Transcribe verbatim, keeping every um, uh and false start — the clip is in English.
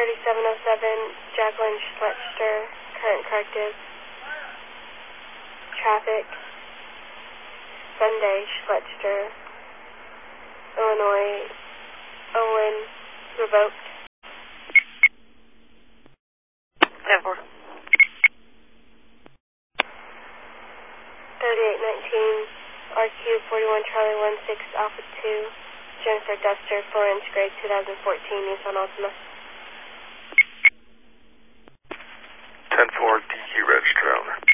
thirty-seven oh seven, Jacqueline Schlechter, current corrective. Traffic, Sunday, Schlechter, Illinois, Owen, revoked. ten four. thirty-eight nineteen, R Q forty-one Charlie one six Alpha two, Jennifer Duster, Florence Gray, twenty fourteen, Nissan Altima. ten four, D Q register, over.